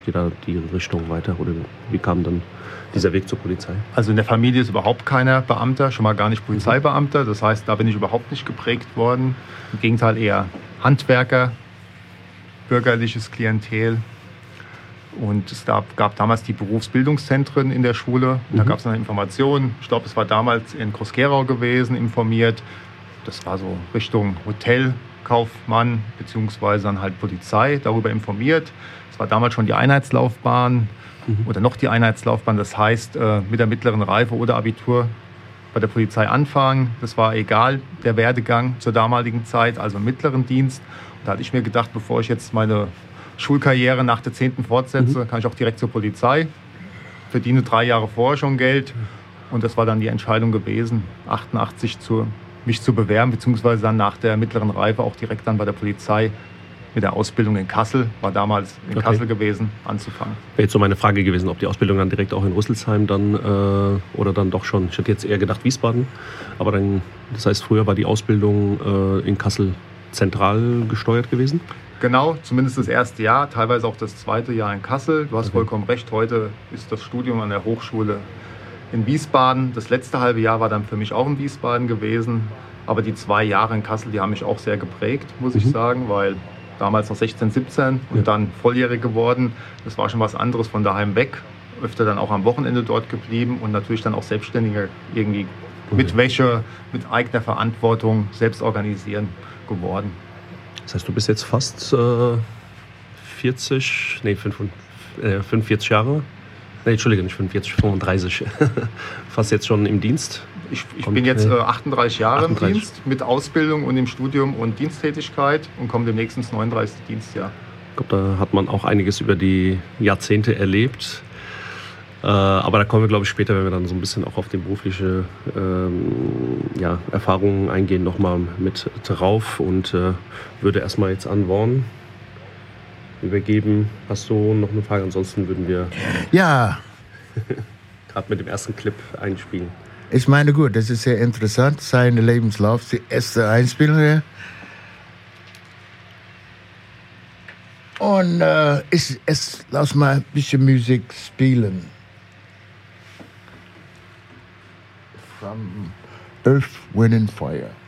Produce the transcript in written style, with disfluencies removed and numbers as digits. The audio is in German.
da die Richtung weiter oder wie kam dann dieser Weg zur Polizei? Also in der Familie ist überhaupt keiner Beamter, schon mal gar nicht Polizeibeamter. Das heißt, da bin ich überhaupt nicht geprägt worden. Im Gegenteil eher Handwerker, bürgerliches Klientel. Und es gab damals die Berufsbildungszentren in der Schule. Und da gab es dann Informationen. Ich glaube, es war damals in Groß-Gerau gewesen, informiert. Das war so Richtung Hotelkaufmann beziehungsweise dann halt Polizei, darüber informiert. Es war damals schon die Einheitslaufbahn oder noch die Einheitslaufbahn. Das heißt, mit der mittleren Reife oder Abitur bei der Polizei anfangen. Das war egal, der Werdegang zur damaligen Zeit, also im mittleren Dienst. Und da hatte ich mir gedacht, bevor ich jetzt meine Schulkarriere nach der 10. fortsetze, kann ich auch direkt zur Polizei. Verdiene 3 Jahre vorher schon Geld. Und das war dann die Entscheidung gewesen, 88 mich zu bewerben, beziehungsweise dann nach der mittleren Reife auch direkt dann bei der Polizei mit der Ausbildung in Kassel, war damals in Kassel gewesen, anzufangen. Wäre jetzt so meine Frage gewesen, ob die Ausbildung dann direkt auch in Rüsselsheim dann oder dann doch schon, ich hätte jetzt eher gedacht Wiesbaden, aber dann, das heißt früher war die Ausbildung in Kassel zentral gesteuert gewesen? Genau, zumindest das erste Jahr, teilweise auch das zweite Jahr in Kassel. Du hast vollkommen recht, heute ist das Studium an der Hochschule in Wiesbaden. Das letzte halbe Jahr war dann für mich auch in Wiesbaden gewesen. Aber die 2 Jahre in Kassel, die haben mich auch sehr geprägt, muss ich sagen, weil damals noch 16, 17 und dann volljährig geworden. Das war schon was anderes von daheim weg. Öfter dann auch am Wochenende dort geblieben und natürlich dann auch Selbstständiger irgendwie mit Wäsche, mit eigener Verantwortung, selbst organisieren geworden. Das heißt, du bist jetzt fast 45 Jahre. Nee, Entschuldige, nicht 45, 35. Fast jetzt schon im Dienst. Ich bin jetzt 38 Jahre im Dienst mit Ausbildung und im Studium und Diensttätigkeit und komme demnächst ins 39. Dienstjahr. Ich glaube, da hat man auch einiges über die Jahrzehnte erlebt. Aber da kommen wir, glaube ich, später, wenn wir dann so ein bisschen auch auf die berufliche Erfahrungen eingehen, nochmal mit drauf und würde erstmal jetzt an Vaughn übergeben. Hast du noch eine Frage? Ansonsten würden wir gerade mit dem ersten Clip einspielen. Ich meine, gut, das ist sehr interessant, sein Lebenslauf, die erste Einspielung. Und lass mal ein bisschen Musik spielen. From Earth, Wind and Fire.